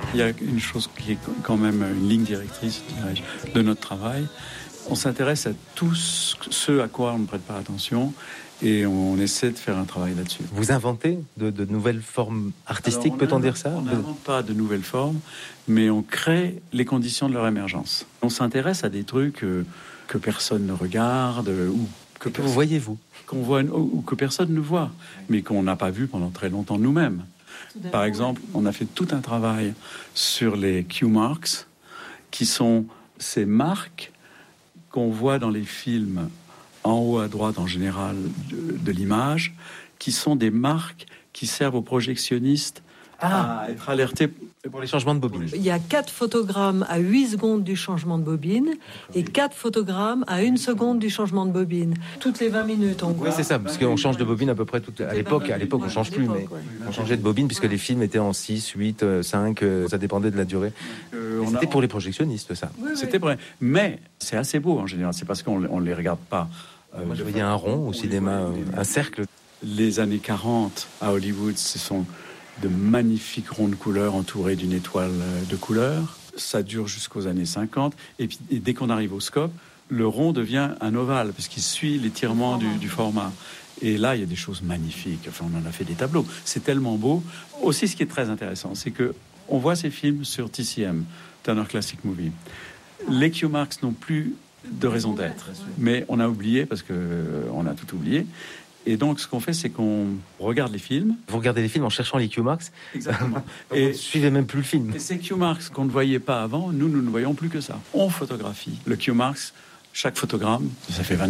Il y a une chose qui est quand même une ligne directrice, dirais-je, de notre travail. On s'intéresse à tout ce à quoi on ne prête pas attention et on essaie de faire un travail là-dessus. Vous inventez de nouvelles formes artistiques, peut-on dire ça ? On n'invente pas de nouvelles formes, mais on crée les conditions de leur émergence. On s'intéresse à des trucs que personne ne regarde ou que vous voyez-vous qu'on voit ou que personne ne voit, mais qu'on n'a pas vu pendant très longtemps nous-mêmes. Par exemple, on a fait tout un travail sur les Q-marks, qui sont ces marques qu'on voit dans les films en haut à droite en général de l'image, qui sont des marques qui servent aux projectionnistes à être alertés pour les changements de bobine. Il y a 4 photogrammes à 8 secondes du changement de bobine et 4 photogrammes à 1 seconde du changement de bobine. Toutes les 20 minutes, on voit. Oui, c'est ça, parce qu'on change de bobine à peu près à l'époque, on change plus, mais on changeait de bobine puisque les films étaient en 6, 8, 5, ça dépendait de la durée. C'était pour les projectionnistes, ça. Oui. C'était vrai. Mais c'est assez beau en général, c'est parce qu'on ne les regarde pas. Moi, je voyais un rond au cinéma, un cercle. Les années 40 à Hollywood, ce sont de magnifiques ronds de couleurs entourés d'une étoile de couleur. Ça dure jusqu'aux années 50. Et puis, dès qu'on arrive au scope, le rond devient un ovale, parce qu'il suit l'étirement du format. Et là, il y a des choses magnifiques. Enfin, on en a fait des tableaux. C'est tellement beau. Aussi, ce qui est très intéressant, c'est que on voit ces films sur TCM, Turner Classic Movie. Les Q-marks n'ont plus de raison d'être. Mais on a oublié, parce qu'on a tout oublié. Et donc, ce qu'on fait, c'est qu'on regarde les films. Vous regardez les films en cherchant les Q-marks. Exactement. Et vous ne suivez même plus le film. Et ces Q-marks qu'on ne voyait pas avant, nous ne voyons plus que ça. On photographie le Q-marks, chaque photogramme, ça fait 20